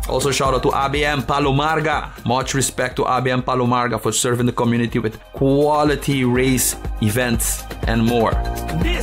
Also, shout out to ABM Palomarga. Much respect to ABM Palomarga for serving the community with quality race events and more. This